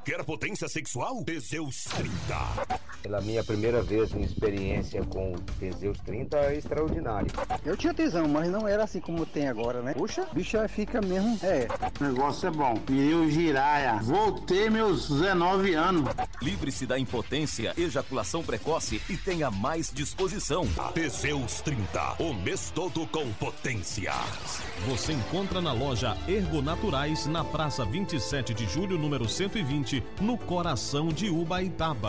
Quer potência sexual? Teseus 30. Pela minha primeira vez em experiência com o Teseus 30 é extraordinário. Eu tinha tesão, mas não era assim como tem agora, né? Puxa, bicho fica mesmo. O negócio é bom. Pneu Jiraya. Voltei meus 19 anos. Livre-se da impotência, ejaculação precoce e tenha mais disposição. Teseus 30. O mês todo com potência. Você encontra na loja Ergonaturais, na Praça 27 de Julho, número 120, no coração de Ubaitaba.